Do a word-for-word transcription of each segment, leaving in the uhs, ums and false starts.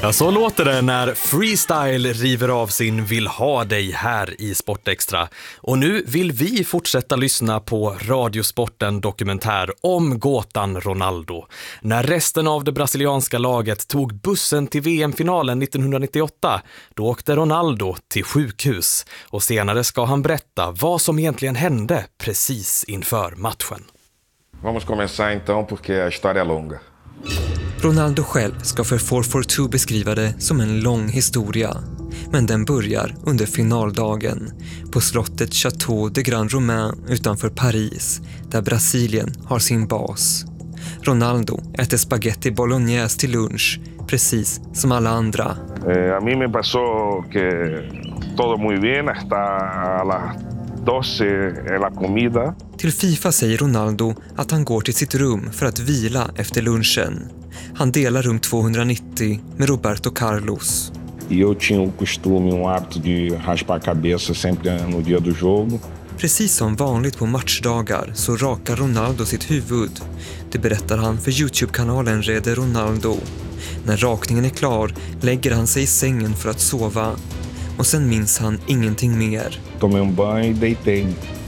Ja, så låter det när Freestyle river av sin Vill ha dig här i Sportextra. Och nu vill vi fortsätta lyssna på Radiosporten dokumentär om gåtan Ronaldo. När resten av det brasilianska laget tog bussen till V M-finalen nittonhundranittioåtta, då åkte Ronaldo till sjukhus. Och senare ska han berätta vad som egentligen hände precis inför matchen. Vamos começar então porque a história är långa. Ronaldo själv ska för four forty-two beskriva det som en lång historia. Men den börjar under finaldagen på slottet Château de Grand Romain utanför Paris, där Brasilien har sin bas. Ronaldo äter spaghetti bolognese till lunch, precis som alla andra. Eh, a mí me pasó que todo muy bien hasta a las doce är la comida. Till FIFA säger Ronaldo att han går till sitt rum för att vila efter lunchen. Han delar rum tvåhundranittio med Roberto Carlos. Eu tinha um costume, um hábito de raspar a cabeça sempre no dia do jogo. Precis som vanligt på matchdagar så rakar Ronaldo sitt huvud. Det berättar han för YouTube-kanalen Rede Ronaldo. När rakningen är klar lägger han sig i sängen för att sova. Och sen minns han ingenting mer. Tomei um banho e deitei.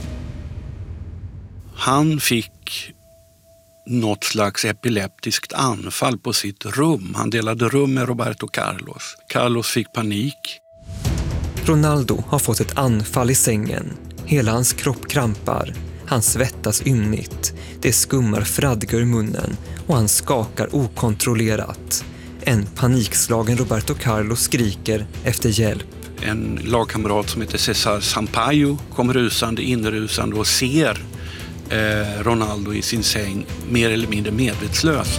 Han fick något slags epileptiskt anfall på sitt rum. Han delade rum med Roberto Carlos. Carlos fick panik. Ronaldo har fått ett anfall i sängen. Hela hans kropp krampar. Han svettas ymnigt. Det skummar fradga ur munnen och han skakar okontrollerat. En panikslagen Roberto Carlos skriker efter hjälp. En lagkamrat som heter César Sampaio kommer rusande, inrusande och ser eh, Ronaldo i sin säng mer eller mindre medvetslös.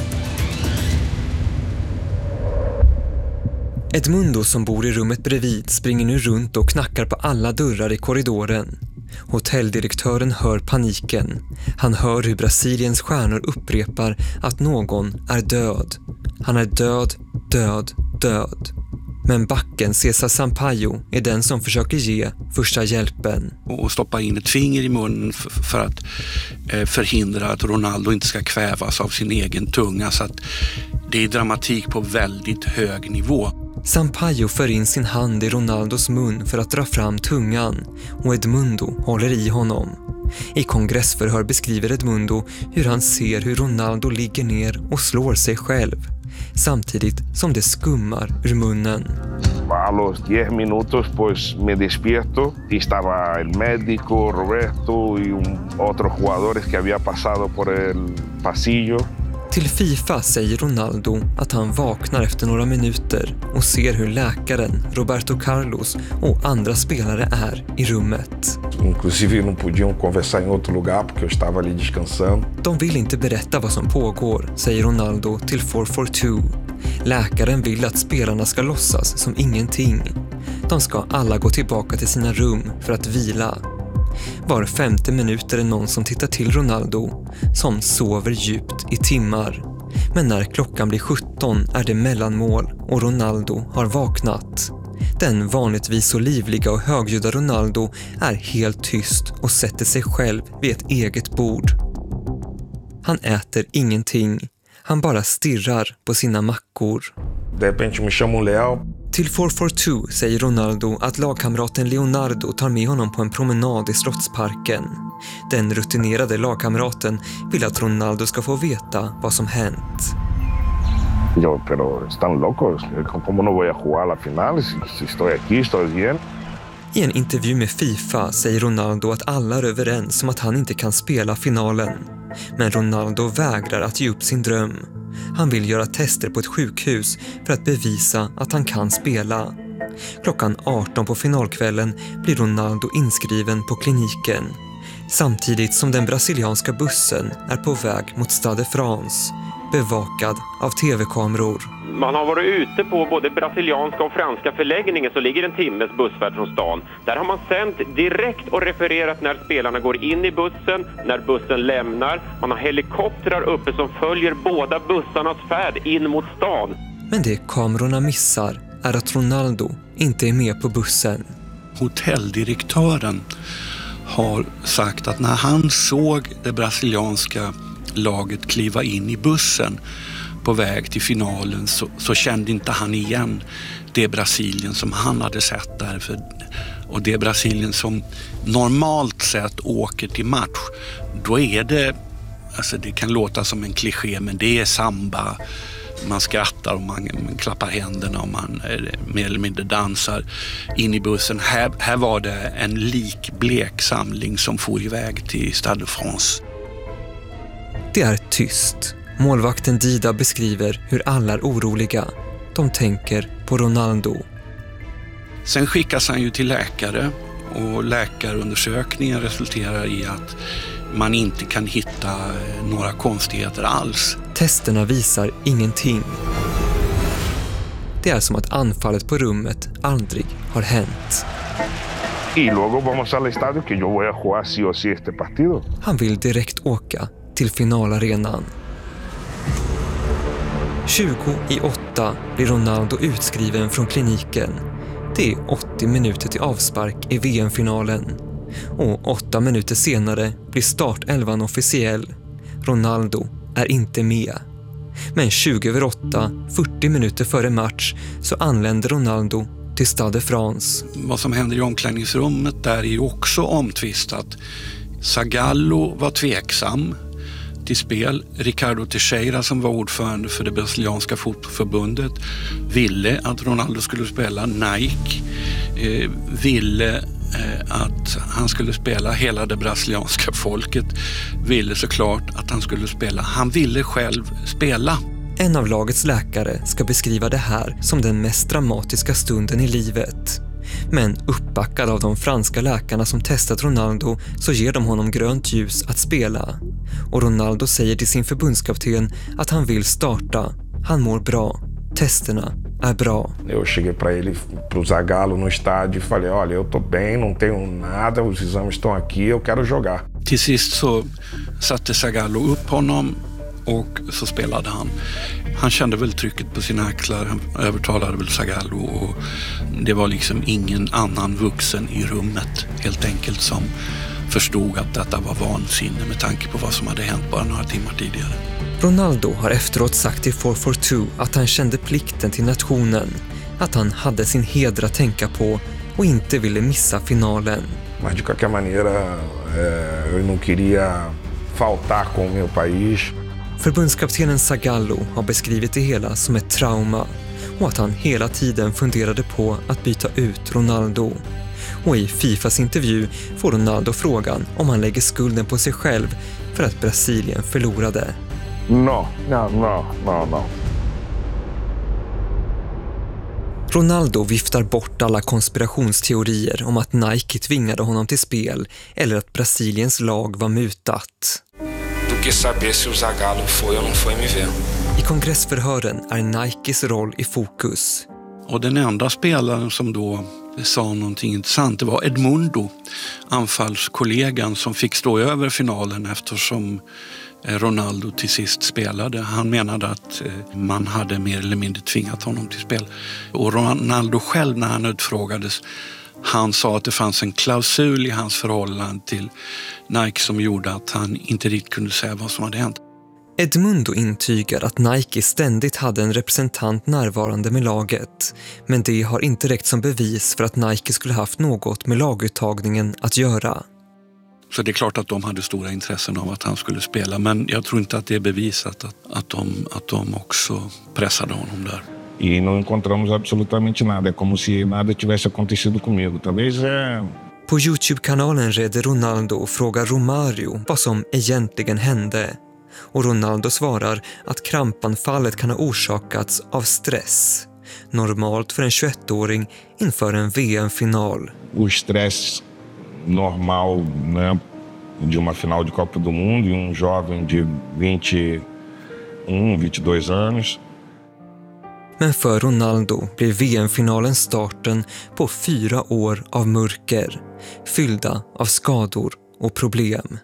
Edmundo som bor i rummet bredvid springer nu runt och knackar på alla dörrar i korridoren. Hotelldirektören hör paniken. Han hör hur Brasiliens stjärnor upprepar att någon är död. Han är död, död, död. Men backen César Sampaio är den som försöker ge första hjälpen. Och stoppa in ett finger i munnen för att förhindra att Ronaldo inte ska kvävas av sin egen tunga. Så att det är dramatik på väldigt hög nivå. Sampaio för in sin hand i Ronaldos mun för att dra fram tungan och Edmundo håller i honom. I kongressförhör beskriver Edmundo hur han ser hur Ronaldo ligger ner och slår sig själv. Samtidigt som det skummar ur munnen. A los diez minutos pues me despierto y estaba el médico Roberto y un, otros jugadores que había pasado por el pasillo. Till FIFA säger Ronaldo att han vaknar efter några minuter och ser hur läkaren Roberto Carlos och andra spelare är i rummet. Inclusive não podiam conversar em outro lugar porque eu estava ali descansando. De vill inte berätta vad som pågår, säger Ronaldo till four forty-two. Läkaren vill att spelarna ska låtsas som ingenting. De ska alla gå tillbaka till sina rum för att vila. Var femte minut är det någon som tittar till Ronaldo, som sover djupt i timmar. Men när klockan blir sjutton är det mellanmål och Ronaldo har vaknat. Den vanligtvis så livliga och högljudda Ronaldo är helt tyst och sätter sig själv vid ett eget bord. Han äter ingenting. Han bara stirrar på sina mackor. De repente me chamam Leal. Till four forty-two säger Ronaldo att lagkamraten Leonardo tar med honom på en promenad i Slottsparken. Den rutinerade lagkamraten vill att Ronaldo ska få veta vad som hänt. Yo, pero están locos. ¿Cómo no voy a jugar la final si estoy aquí, estoy bien? I en intervju med FIFA säger Ronaldo att alla är överens om att han inte kan spela finalen. Men Ronaldo vägrar att ge upp sin dröm. Han vill göra tester på ett sjukhus för att bevisa att han kan spela. Klockan arton på finalkvällen blir Ronaldo inskriven på kliniken. Samtidigt som den brasilianska bussen är på väg mot Stade de France, bevakad av tv-kameror. Man har varit ute på både brasilianska och franska förläggningen, så ligger en timmes bussfärd från stan. Där har man sänt direkt och refererat när spelarna går in i bussen, när bussen lämnar. Man har helikoptrar uppe som följer båda bussarnas färd in mot stan. Men det kamerorna missar är att Ronaldo inte är med på bussen. Hotelldirektören har sagt att när han såg det brasilianska laget kliva in i bussen på väg till finalen så, så kände inte han igen det Brasilien som han hade sett där. För, och det Brasilien som normalt sett åker till match, då är det, alltså det kan låta som en kliché, men det är samba. Man skrattar och man, man klappar händerna och man mer eller mindre dansar in i bussen. Här, här var det en likblek samling som for iväg till Stade de France. Det är tyst. Målvakten Dida beskriver hur alla är oroliga. De tänker på Ronaldo. Sen skickas han ju till läkare och läkarundersökningen resulterar i att man inte kan hitta några konstigheter alls. Testerna visar ingenting. Det är som att anfallet på rummet aldrig har hänt. Y luego vamos al estadio que yo voy a jugar sí o sí este partido. Han vill direkt åka till finalarenan. tjugo i åtta blir Ronaldo utskriven från kliniken. Det är åttio minuter till avspark i V M-finalen. Och åtta minuter senare blir startelvan officiell. Ronaldo är inte med. Men tjugo över åtta, fyrtio minuter före match, så anländer Ronaldo till Stade de France. Vad som händer i omklädningsrummet där är ju också omtvistat. Zagallo var tveksam till spel. Ricardo Teixeira, som var ordförande för det brasilianska fotbollsförbundet, ville att Ronaldo skulle spela. Nike eh, ville eh, att han skulle spela. Hela det brasilianska folket ville såklart att han skulle spela. Han ville själv spela. En av lagets läkare ska beskriva det här som den mest dramatiska stunden i livet. Men uppbackad av de franska läkarna som testat Ronaldo så ger de honom grönt ljus att spela. Och Ronaldo säger till sin förbundskapten att han vill starta. Han mår bra. Testerna är bra. Eu cheguei para ele, pro Zagallo no estádio e falei, olha, eu tô bem, não tenho nada, os exames estão aqui, eu quero jogar. Till sist så satte Zagallo upp honom och så spelade han. Han kände väl trycket på sina axlar, han övertalade väl Zagallo och det var liksom ingen annan vuxen i rummet helt enkelt som förstod att detta var vansinne med tanke på vad som hade hänt bara några timmar tidigare. Ronaldo har efteråt sagt till four four two att han kände plikten till nationen, att han hade sin heder att tänka på och inte ville missa finalen. Mas de qualquer maneira, eh, eu não queria faltar com o meu país. Förbundskaptenen Zagallo har beskrivit det hela som ett trauma och att han hela tiden funderade på att byta ut Ronaldo. Och i Fifas intervju får Ronaldo frågan om han lägger skulden på sig själv för att Brasilien förlorade. No, no, no, no, no. Ronaldo viftar bort alla konspirationsteorier om att Nike tvingade honom till spel eller att Brasiliens lag var mutat. Do que saber se o Zagallo foi ou não foi me ver. I kongressförhören är Nikes roll i fokus. Och den enda spelaren som då sa någonting intressant, det var Edmundo, anfallskollegan som fick stå över finalen eftersom Ronaldo till sist spelade. Han menade att man hade mer eller mindre tvingat honom till spel. Och Ronaldo själv, när han utfrågades, han sa att det fanns en klausul i hans förhållande till Nike som gjorde att han inte riktigt kunde säga vad som hade hänt. Edmundo intygar att Nike ständigt hade en representant närvarande med laget, men det har inte räckt som bevis för att Nike skulle haft något med laguttagningen att göra. Så det är klart att de hade stora intressen av att han skulle spela, men jag tror inte att det är bevisat att, att, de, att de också pressade honom där. E não encontramos absolutamente nada, é como se nada tivesse acontecido comigo. Talvez é... På YouTube-kanalen Rede Ronaldo frågar Romario vad som egentligen hände. Och Ronaldo svarar att krampanfallet kan ha orsakats av stress. Normalt för en tjugoettåring inför en V M-final. O stress normal, né, de uma final de Copa do Mundo e um jovem de vinte-um, vinte-dois anos. Men för Ronaldo blir V M-finalen starten på fyra år av mörker, fyllda av skador och problem.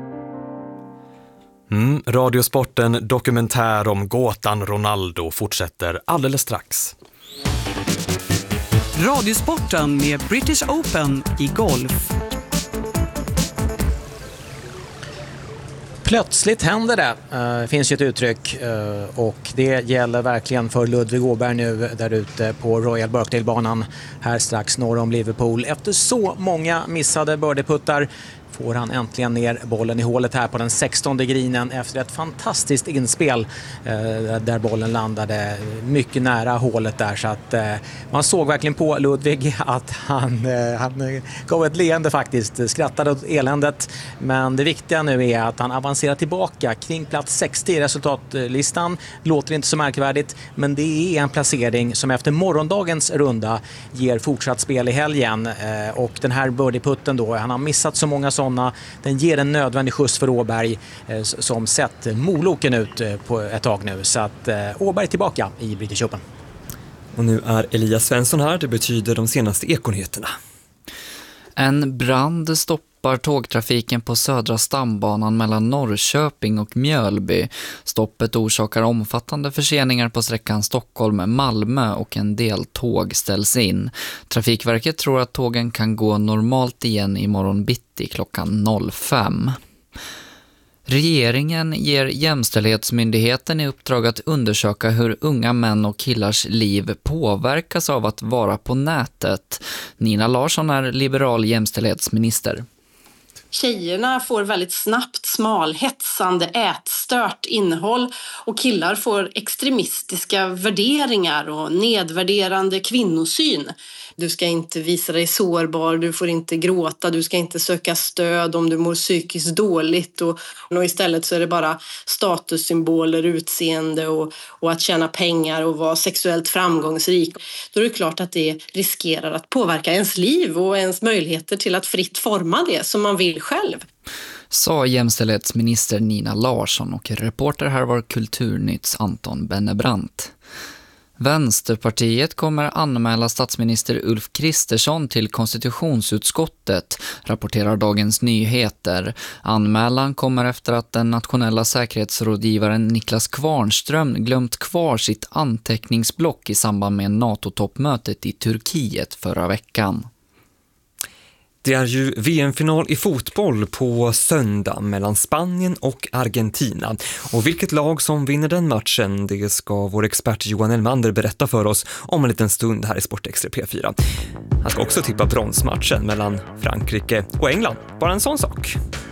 Mm, Radiosporten dokumentär om gåtan Ronaldo fortsätter alldeles strax. Radiosporten med British Open i golf. Plötsligt händer det, uh, finns ju ett uttryck uh, och det gäller verkligen för Ludvig Åberg nu där ute på Royal Birkdale-banan här strax norr om Liverpool. Efter så många missade birdieputtar får han äntligen ner bollen i hålet här på den sextonde greenen efter ett fantastiskt inspel eh, där bollen landade mycket nära hålet där, så att eh, man såg verkligen på Ludvig att han, eh, han gav ett leende faktiskt, skrattade åt eländet, men det viktiga nu är att han avancerar tillbaka kring plats sextio i resultatlistan. Låter inte så märkvärdigt, men det är en placering som efter morgondagens runda ger fortsatt spel i helgen eh, och den här birdieputten då, han har missat så många sådana. Den ger en nödvändig skjuts för Åberg eh, som sett moloken ut eh, på ett tag nu. Så att eh, Åberg är tillbaka i British Open. Och nu är Elias Svensson här, det betyder de senaste ekonyheterna. En brand stoppar tågtrafiken på södra stambanan mellan Norrköping och Mjölby. Stoppet orsakar omfattande förseningar på sträckan Stockholm-Malmö och en del tåg ställs in. Trafikverket tror att tågen kan gå normalt igen imorgon bitti klockan noll fem. Regeringen ger Jämställdhetsmyndigheten i uppdrag att undersöka hur unga män och killars liv påverkas av att vara på nätet. Nina Larsson är liberal jämställdhetsminister. Tjejerna får väldigt snabbt smalhetsande, ätstört innehåll och killar får extremistiska värderingar och nedvärderande kvinnosyn. Du ska inte visa dig sårbar, du får inte gråta, du ska inte söka stöd om du mår psykiskt dåligt. Och, och istället så är det bara statussymboler, utseende och, och att tjäna pengar och vara sexuellt framgångsrik. Då är det klart att det riskerar att påverka ens liv och ens möjligheter till att fritt forma det som man vill själv. Sa jämställdhetsminister Nina Larsson, och reporter här var Kulturnytts Anton Bennebrant. Vänsterpartiet kommer anmäla statsminister Ulf Kristersson till konstitutionsutskottet, rapporterar Dagens Nyheter. Anmälan kommer efter att den nationella säkerhetsrådgivaren Niklas Kvarnström glömt kvar sitt anteckningsblock i samband med NATO-toppmötet i Turkiet förra veckan. Det är ju V M-final i fotboll på söndag mellan Spanien och Argentina. Och vilket lag som vinner den matchen, det ska vår expert Johan Elmander berätta för oss om en liten stund här i Sportextra P fyra. Han ska också tippa bronsmatchen mellan Frankrike och England. Bara en sån sak.